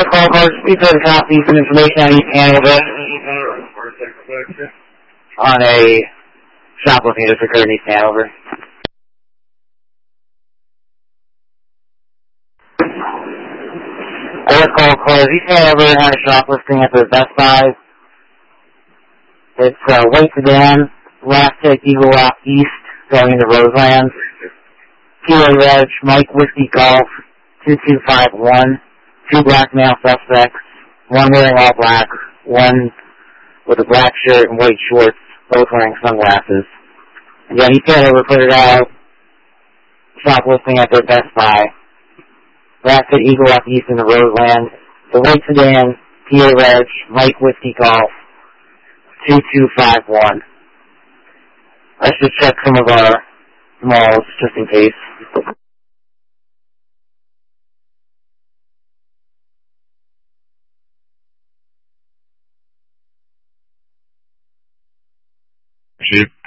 Let's call cards. Please have a copy some information on East Hanover on a shoplifting that occurred in East Hanover. Let's call cards. East Hanover had a shoplifting at the Best Buy. It's white sedan, last hit Eagle Rock East, going into Roseland. PA Reg, Mike Whiskey Golf, 2251. 2 black male suspects, one wearing all black, one with a black shirt and white shorts, both wearing sunglasses. Again, East Hanover put it out, shoplifting at their Best Buy. Last hit Eagle Rock East into Roseland. The white sedan, PA Reg, Mike Whiskey Golf, 2251. I should check some of our malls just in case. Chief.